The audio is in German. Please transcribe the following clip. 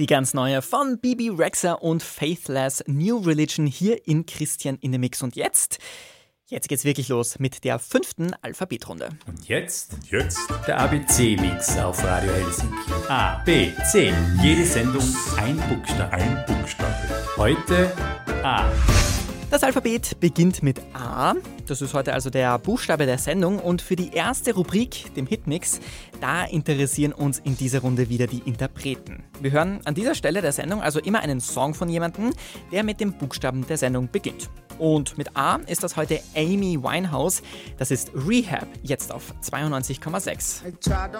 Die ganz neue von Bebe Rexha und Faithless, New Religion hier in Christian in the Mix. Und jetzt geht's wirklich los mit der 5. Alphabetrunde. Und jetzt der ABC-Mix auf Radio Helsinki. A, B, C. Jede Sendung ein Buchstabe. Heute A. Das Alphabet beginnt mit A. Das ist heute also der Buchstabe der Sendung. Und für die erste Rubrik, dem Hitmix, da interessieren uns in dieser Runde wieder die Interpreten. Wir hören an dieser Stelle der Sendung also immer einen Song von jemandem, der mit dem Buchstaben der Sendung beginnt. Und mit A ist das heute Amy Winehouse. Das ist Rehab, jetzt auf 92,6. I tried to